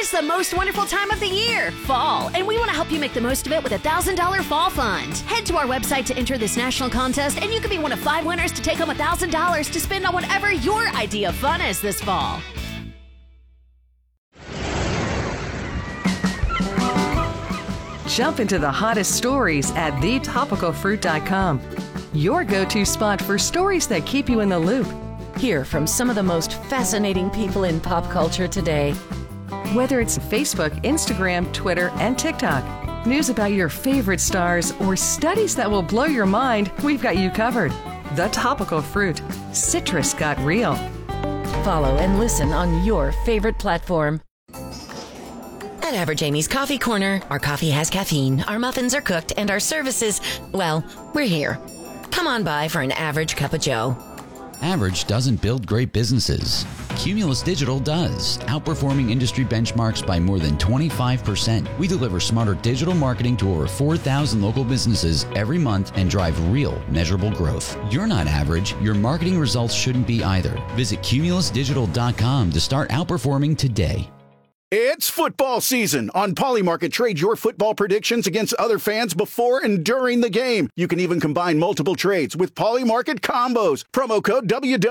is the most wonderful time of the year, fall, and we want to help you make the most of it with a $1,000 fall fund. Head to our website to enter this national contest, and you could be one of 5 winners to take home $1,000 to spend on whatever your idea of fun is this fall. Jump into the hottest stories at thetopicalfruit.com. Your go-to spot for stories that keep you in the loop. Hear from some of the most fascinating people in pop culture today. Whether it's Facebook, Instagram, Twitter, and TikTok, news about your favorite stars, or studies that will blow your mind, we've got you covered. The Topical Fruit. Citrus got real. Follow and listen on your favorite platform. At Average Amy's Coffee Corner, our coffee has caffeine, our muffins are cooked, and our services, well, we're here. Come on by for an average cup of joe. Average doesn't build great businesses. Cumulus Digital does, outperforming industry benchmarks by more than 25%. We deliver smarter digital marketing to over 4,000 local businesses every month and drive real, measurable growth. You're not average. Your marketing results shouldn't be either. Visit cumulusdigital.com to start outperforming today. It's football season. On Polymarket, trade your football predictions against other fans before and during the game. You can even combine multiple trades with Polymarket combos. Promo code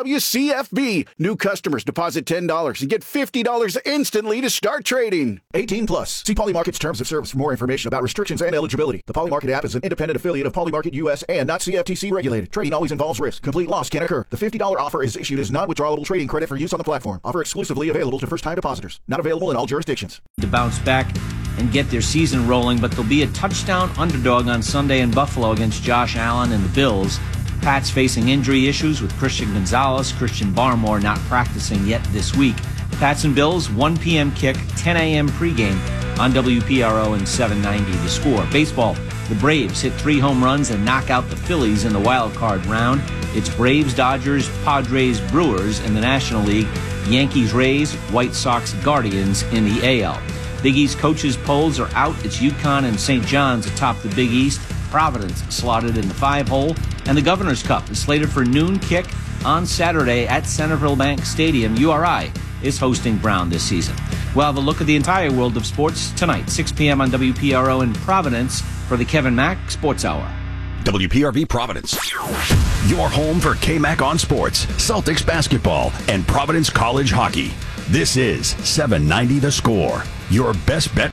WWCFB. New customers deposit $10 and get $50 instantly to start trading. 18 plus. See Polymarket's terms of service for more information about restrictions and eligibility. The Polymarket app is an independent affiliate of Polymarket US and not CFTC regulated. Trading always involves risk. Complete loss can occur. The $50 offer is issued as non-withdrawable trading credit for use on the platform. Offer exclusively available to first-time depositors. Not available in all jurisdictions. To bounce back and get their season rolling, but they'll be a touchdown underdog on Sunday in Buffalo against Josh Allen and the Bills. Pats facing injury issues with Christian Gonzalez, Christian Barmore not practicing yet this week. Pats and Bills, 1 p.m. kick, 10 a.m. pregame on WPRO and 790 The Score. Baseball, the Braves hit 3 home runs and knock out the Phillies in the wild card round. It's Braves, Dodgers, Padres, Brewers in the National League. Yankees, Rays, White Sox, Guardians in the AL. Big East coaches polls are out. It's UConn and St. John's atop the Big East. Providence slotted in the 5-hole. And the Governor's Cup is slated for noon kick on Saturday at Centerville Bank Stadium. URI is hosting Brown this season. We'll have a look at the entire world of sports tonight, 6 p.m. on WPRO in Providence for the Kevin Mack Sports Hour. WPRV Providence. Your home for K-Mac on sports, Celtics basketball, and Providence College hockey. This is 790 The Score. Your best bet.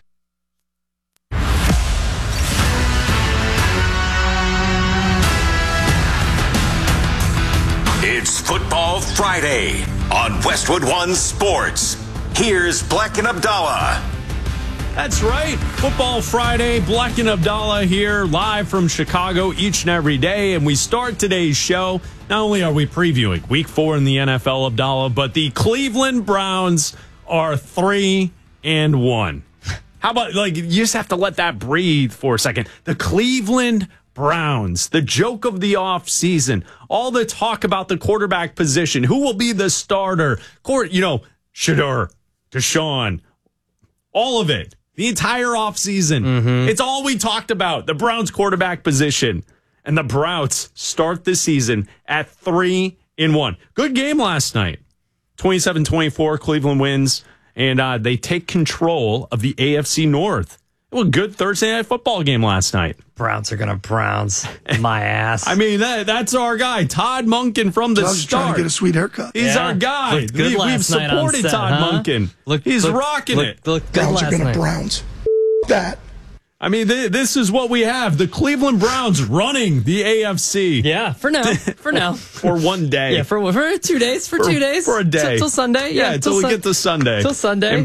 It's Football Friday on Westwood One Sports. Here's Black and Abdallah. That's right. Football Friday. Black and Abdallah here, live from Chicago each and every day. And we start today's show. Not only are we previewing Week 4 in the NFL, Abdallah, but the Cleveland Browns are 3-1. How about, you just have to let that breathe for a second. The Cleveland Browns, the joke of the offseason. All the talk about the quarterback position. Who will be the starter? Shedeur, Deshaun, all of it. The entire offseason. It's all we talked about, the Browns quarterback position. And the Browns start the season at 3-1. Good game last night. 27-24, Cleveland wins, and they take control of the AFC North. Well, good Thursday night football game last night. Browns are going to Browns my ass. I mean, that's our guy, Todd Monken from the start. Trying to get a sweet haircut. He's our guy. We've supported Todd Monken. He's rocking it. Browns are going to Browns. That. I mean, this is what we have. The Cleveland Browns running the AFC. Yeah, for now. For one day. Yeah, for 2 days. For 2 days. For a day. Till Sunday. Yeah, until we get to Sunday. Till Sunday.